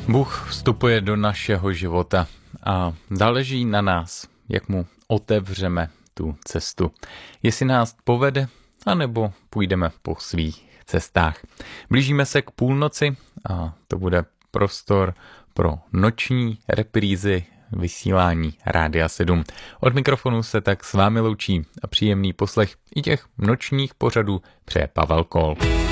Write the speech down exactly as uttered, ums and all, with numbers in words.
Bůh vstupuje do našeho života a záleží na nás, jak mu otevřeme tu cestu. Jestli nás povede, anebo půjdeme po svých cestách. Blížíme se k půlnoci a to bude prostor pro noční reprízy vysílání Rádia sedm. Od mikrofonu se tak s vámi loučí a příjemný poslech i těch nočních pořadů přeje Pavel Kol.